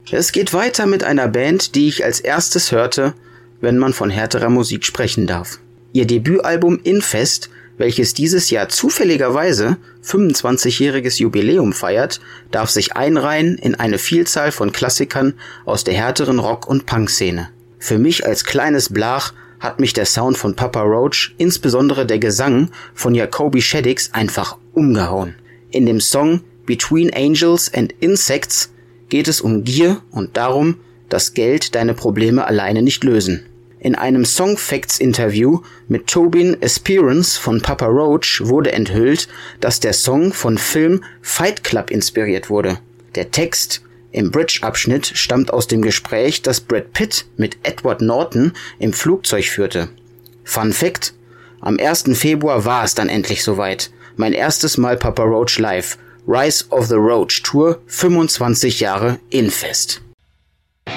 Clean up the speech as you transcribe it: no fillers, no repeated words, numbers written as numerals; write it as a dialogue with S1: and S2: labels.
S1: Es geht weiter mit einer Band, die ich als erstes hörte, wenn man von härterer Musik sprechen darf. Ihr Debütalbum Infest, welches dieses Jahr zufälligerweise 25-jähriges Jubiläum feiert, darf sich einreihen in eine Vielzahl von Klassikern aus der härteren Rock- und Punk-Szene. Für mich als kleines Blach hat mich der Sound von Papa Roach, insbesondere der Gesang von Jacoby Shaddix, einfach umgehauen. In dem Song Between Angels and Insects geht es um Gier und darum, dass Geld deine Probleme alleine nicht lösen. In einem Songfacts-Interview mit Tobin Esperance von Papa Roach wurde enthüllt, dass der Song von Film Fight Club inspiriert wurde. Der Text im Bridge-Abschnitt stammt aus dem Gespräch, das Brad Pitt mit Edward Norton im Flugzeug führte. Fun Fact: Am 1. Februar war es dann endlich soweit. Mein erstes Mal Papa Roach live. Rise of the Roach Tour, 25 Jahre Infest.